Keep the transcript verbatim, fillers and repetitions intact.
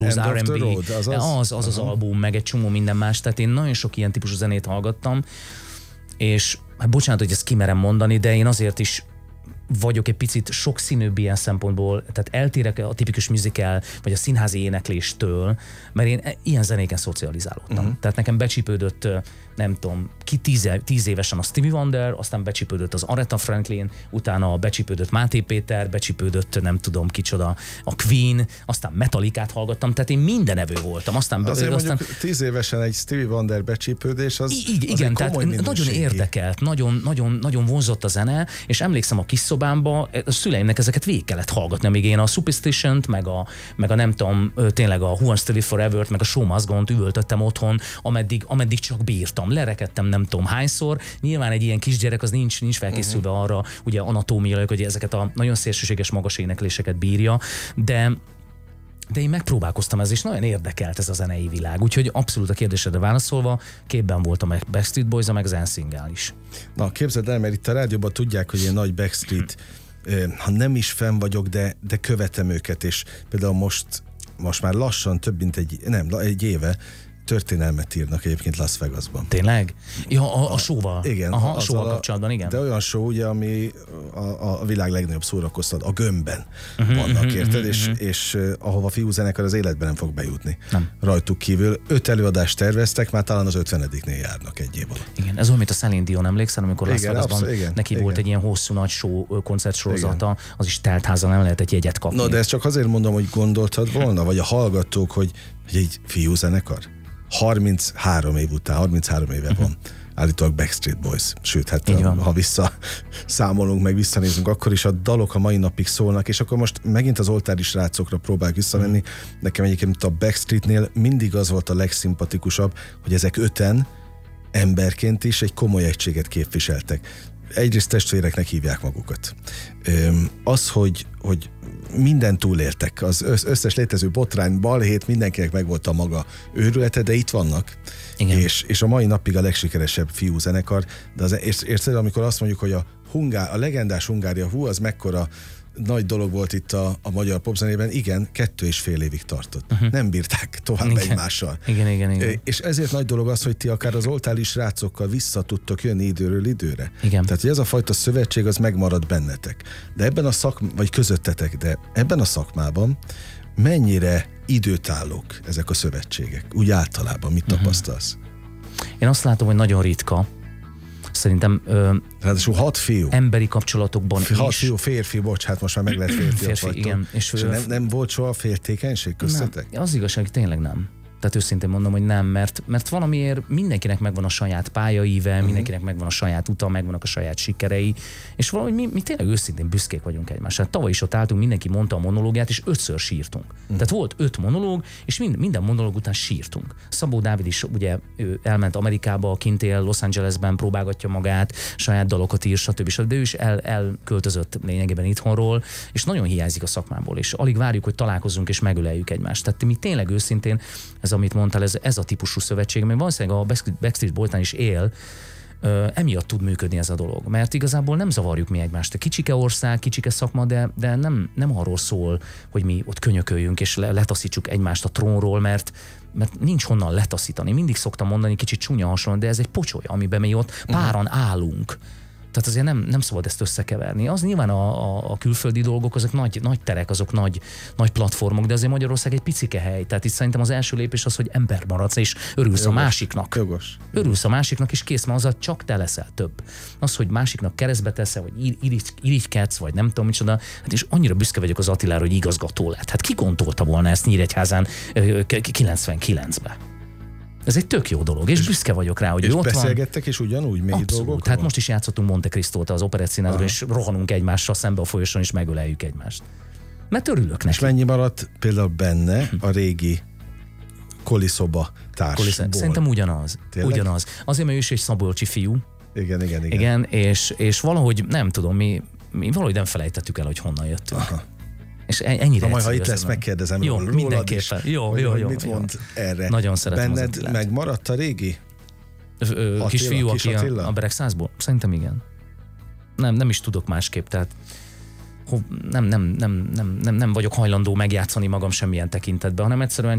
blues, End er of and the bé, Road, az az, az, az, az album, meg egy csomó minden más, tehát én nagyon sok ilyen típusú zenét hallgattam, és hát bocsánat, hogy ezt kimerem mondani, de én azért is vagyok egy picit sokszínűbb ilyen szempontból, tehát eltérek a tipikus musical, vagy a színházi énekléstől, mert én ilyen zenéken szocializálódtam. Uh-huh. Tehát nekem becsípődött, nem tudom, ki tíz, tíz évesen a Stevie Wonder, aztán becsípődött az Aretha Franklin, utána becsípődött Máté Péter, becsípődött nem tudom kicsoda a Queen, aztán Metallicát hallgattam, tehát én mindenevő voltam. Aztán, Azért aztán mondjuk tíz évesen egy Stevie Wonder becsípődés, az, I- az igen, egy tehát komoly nagyon érdekelt, nagyon, nagyon, nagyon vonzott a zene, és emlékszem a kis szobámba, a szüleimnek ezeket végig kellett hallgatni, amíg én a Superstition-t, meg a, meg a nem tudom, tényleg a Who Wants to Live Forever-t, meg a Show Must Go On-t üvöltöttem otthon, ameddig, ameddig csak bírtam. Lerekedtem nem tudom hányszor. Nyilván egy ilyen kisgyerek az nincs, nincs felkészülve uh-huh. arra, ugye anatómiailag, hogy ezeket a nagyon szélsőséges magas énekléseket bírja, de de én megpróbálkoztam ez, és nagyon érdekelt ez a zenei világ. Úgyhogy abszolút a kérdésedre válaszolva, képben voltam a Backstreet Boys-a, meg Zen Single is. Na, képzeld el, mert itt a rádióban tudják, hogy én nagy Backstreet, ha nem is fenn vagyok, de, de követem őket, és például most, most már lassan több mint egy, nem, egy éve történelmet írnak egyébként Las Vegasban. Tényleg? Ja, a, a show-val. Igen. Aha, a show-val kapcsolatban, igen. De olyan show, ugye, ami a, a világ legnagyobb szórakoztat, a gömbben uh-huh, vannak, uh-huh, érted? uh-huh. És, és uh, ahova fiúzenekar az életben nem fog bejutni. Nem. Rajtuk kívül. Öt előadást terveztek, már talán az ötvenediknél járnak egy év alatt. Igen, ez olyan, mint a Celine Dion, emlékszel, amikor Las Vegasban neki igen. volt egy ilyen hosszú nagy show koncertsorozata, az is teltházan nem lehetett jegyet kapni. No, de ezt csak azért mondom, hogy gondoltad volna, vagy a hallgatók, hogy, hogy egy fiúzenekar harminchárom év után, harminchárom éve uh-huh. van állítólag Backstreet Boys. Sőt, hát a, ha visszaszámolunk, meg visszanézünk, akkor is a dalok a mai napig szólnak, és akkor most megint az oltári srácokra próbálok visszamenni. Uh-huh. Nekem egyébként a Backstreetnél mindig az volt a legszimpatikusabb, hogy ezek öten emberként is egy komoly egységet képviseltek. Egyrészt testvéreknek hívják magukat. Az, hogy, hogy mindent túléltek, az összes létező botrány, balhét, mindenkinek megvolt a maga őrülete, de itt vannak. És, és a mai napig a legsikeresebb fiúzenekar, de az, és, és amikor azt mondjuk, hogy a, Hungár, a legendás Hungária, hú, az mekkora nagy dolog volt itt a, a magyar popzenében, igen, kettő és fél évig tartott. Uh-huh. Nem bírták tovább igen. egymással. Igen, igen, igen. És ezért nagy dolog az, hogy ti akár az oltári srácokkal vissza tudtok jönni időről időre. Igen. Tehát, hogy ez a fajta szövetség az megmarad bennetek. De ebben a szak, vagy közöttetek, de ebben a szakmában mennyire időtállók ezek a szövetségek? Úgy általában mit tapasztalsz? Uh-huh. Én azt látom, hogy nagyon ritka. Szerintem ö, ráadásul hat fiú. Emberi kapcsolatokban hat is. fiú, férfi, bocs, hát most már meg lehet férfi. Férfi, igen. És, és nem, nem volt soha féltékenység köztetek? Nem, az igazság, tényleg nem. Tehát őszintén mondom, hogy nem, mert, mert valamiért mindenkinek megvan a saját pályaíve, uh-huh. mindenkinek megvan a saját uta, megvannak a saját sikerei, és valahogy mi, mi tényleg őszintén büszkék vagyunk egymásra. Hát tavaly is ott álltunk, mindenki mondta a monológiát, és ötször sírtunk. Uh-huh. Tehát volt öt monológ, és mind, minden monológ után sírtunk. Szabó Dávid is ugye ő elment Amerikába, kint él, Los Angelesben próbálgatja magát, saját dalokat ír, stb. stb. De ő is el, elköltözött lényegében itthonról, és nagyon hiányzik a szakmából, és alig várjuk, hogy találkozzunk és megöleljük egymást. Tehát mi tényleg őszintén, ez amit mondtál, ez, ez a típusú szövetség, mert valószínűleg a Backstreet Boysnál is él, ö, emiatt tud működni ez a dolog, mert igazából nem zavarjuk mi egymást. Kicsike ország, kicsike szakma, de, de nem, nem arról szól, hogy mi ott könyököljünk és letaszítsuk egymást a trónról, mert, mert nincs honnan letaszítani. Mindig szoktam mondani, kicsit csúnya hasonló, de ez egy pocsolya, amiben mi ott páran állunk. Tehát azért nem, nem szabad ezt összekeverni. Az nyilván a, a, a külföldi dolgok, azok nagy, nagy terek, azok nagy, nagy platformok, de azért Magyarország egy picike hely. Tehát itt szerintem az első lépés az, hogy ember maradsz, és örülsz jogos, a másiknak. Jogos. Örülsz a másiknak, és kész, mert azzal csak te leszel több. Az, hogy másiknak keresztbe teszel, vagy irigykedsz, vagy nem tudom micsoda, hát és annyira büszke vagyok az Attilára, hogy igazgató lett. Hát ki gondolta volna ezt Nyíregyházán kilencvenkilencben? Ez egy tök jó dolog, és, és büszke vagyok rá, hogy és ő ott van. beszélgettek, és ugyanúgy mély dolgok. Hát most is játszottunk Monte Cristót az Operettszínházban, és rohanunk egymással szembe a folyosón, és megöleljük egymást. Mert örülök neki. És mennyi maradt például benne a régi koliszoba társból? Szerintem ugyanaz. Tényleg? Ugyanaz. Azért, mert ő is egy szabolcsi fiú. Igen, igen, igen. Igen, és, és valahogy nem tudom, mi, mi valahogy nem felejtettük el, hogy honnan jöttünk. Aha. És ennyire. Na majd, ha itt lesz, megkérdezem jó, rólad mindenképpen. is, jó, jó, jó, mit jó. mond erre? Nagyon szeretem. Benned megmaradt a régi? Ö, kisfiú, kis aki Attila? a, a Beregszázból? Szerintem igen. Nem, nem is tudok másképp, tehát nem, nem, nem, nem, nem, nem vagyok hajlandó megjátszani magam semmilyen tekintetben, hanem egyszerűen